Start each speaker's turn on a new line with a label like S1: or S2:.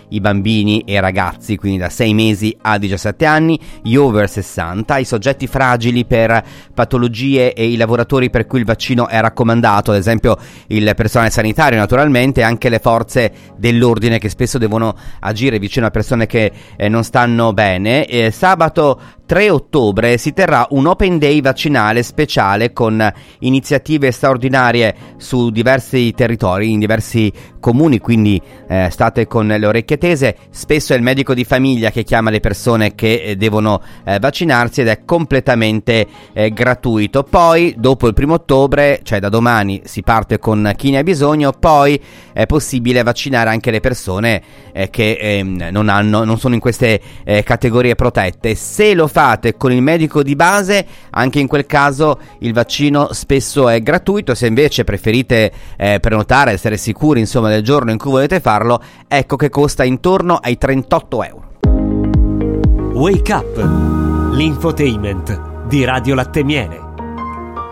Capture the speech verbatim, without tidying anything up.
S1: i bambini e i ragazzi, quindi da sei mesi a diciassette anni, gli over sessanta, i soggetti fragili per patologie e i lavoratori per cui il vaccino è raccomandato, ad esempio il personale sanitario naturalmente, e anche le forze dell'ordine che spesso devono agire vicino a persone che eh, non stanno bene. Eh, sabato tre ottobre si terrà un Open Day vaccinale speciale con iniziative straordinarie su diversi territori, in diversi comuni, quindi eh, state con le orecchie tese. Spesso è il medico di famiglia che chiama le persone che eh, devono eh, vaccinarsi, ed è completamente eh, gratuito. Poi dopo il primo ottobre, cioè da domani, si parte con chi ne ha bisogno, poi è possibile vaccinare anche le persone eh, che eh, non hanno, non sono in queste eh, categorie protette. Se lo fate con il medico di base, anche in quel caso il vaccino spesso è gratuito. Se invece preferite eh, prenotare, essere sicuri insomma del giorno in cui volete farlo, ecco che costa intorno ai trentotto euro.
S2: Wake Up, l'infotainment di Radio Latte Miele.